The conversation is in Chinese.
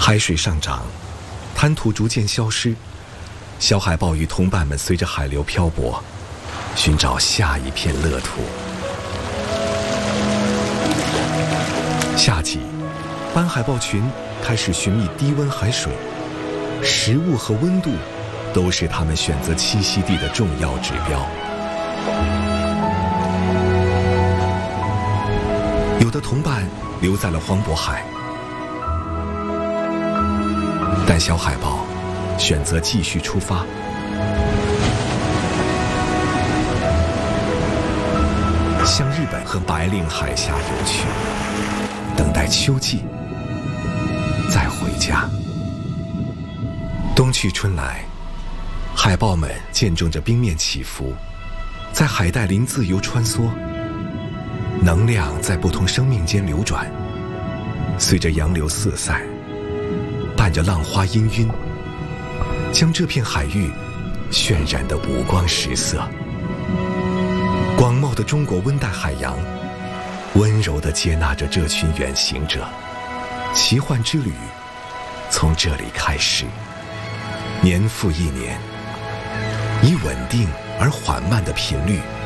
海水上涨，滩涂逐渐消失，小海豹与同伴们随着海流漂泊，寻找下一片乐土。夏季，斑海豹群开始寻觅低温海水，食物和温度都是它们选择栖息地的重要指标。有的同伴留在了黄渤海，但小海豹选择继续出发。向日本和白令海峡游去，等待秋季，再回家。冬去春来，海豹们见证着冰面起伏，在海带林自由穿梭，能量在不同生命间流转，随着洋流四散，伴着浪花氤氲，将这片海域渲染得五光十色。广袤的中国温带海洋温柔地接纳着这群远行者，奇幻之旅从这里开始，年复一年，以稳定而缓慢的频率